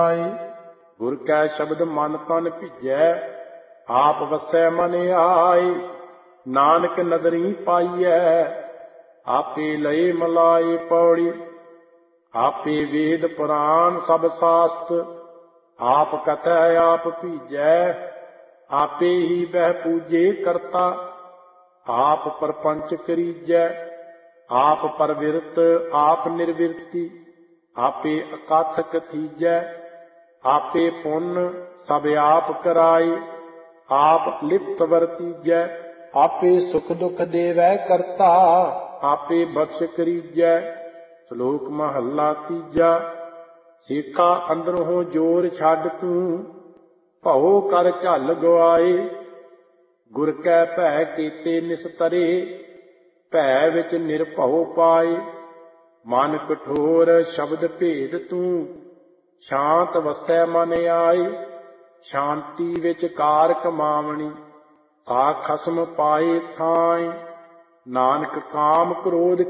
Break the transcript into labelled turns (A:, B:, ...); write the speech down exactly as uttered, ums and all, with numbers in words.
A: ਗੁਰ ਕੈ ਸ਼ਬਦ ਮਨ ਤਨ ਭਿਜੈ, ਆਪ ਵਸੈ ਮਨ ਆਏ। ਨਾਨਕ ਨਦਰੀ ਪਾਈਐ, ਆਪੇ ਲਏ ਮਲਾਏ। ਪੌੜੀ। ਆਪੇ ਵੇਦ ਪੁਰਾਨ ਸਭ ਸਾਸਤ, ਆਪ ਕਥੈ ਆਪ ਭੀਜੈ। ਆਪੇ ਹੀ ਬਹਿ ਪੂਜੇ ਕਰਤਾ, ਆਪ ਪਰਪੰਚ ਕਰੀਜੈ। ਆਪ ਪਰਵਿਰਤ ਆਪ ਨਿਰਵਿਰਤੀ, ਆਪੇ ਅਕਥ ਕਥੀਜੈ। ਆਪੇ ਪੁੰਨ ਸਭ ਆਪ ਕਰਾਏ, ਆਪ ਲਿਪਤ ਵਰਤੀਜੈ। ਆਪੇ ਸੁਖ ਦੁਖ ਦੇਵੈ ਕਰਤਾ, ਆਪੇ ਬਖਸ਼ ਕਰੀਜੈ। ਸ਼ਲੋਕ ਮਹੱਲਾ ਤੀਜਾ। ਸੇਖਾ ਅੰਦਰੋਂ ਜੋਰ ਛੱਡ ਤੂੰ, ਭਉ ਕਰ ਝੱਲ ਗਵਾਏ। ਗੁਰ ਕੈ ਭੈ ਕੀਤੇ ਨਿਸਤਰੇ, ਭੈ ਵਿੱਚ ਨਿਰਭਉ ਪਾਏ। ਮਨ ਕਠੋਰ ਸ਼ਬਦ ਭੇਦ ਤੂੰ, ਸ਼ਾਂਤ ਵਸੈ ਮਨ ਆਏ। ਸ਼ਾਂਤੀ ਵਿੱਚ ਕਾਰ ਕਮਾਵਣੀ, ਤਾ ਖਸਮ ਪਾਏ ਥਾਏ। ਨਾਨਕ ਕਾਮ ਕ੍ਰੋਧ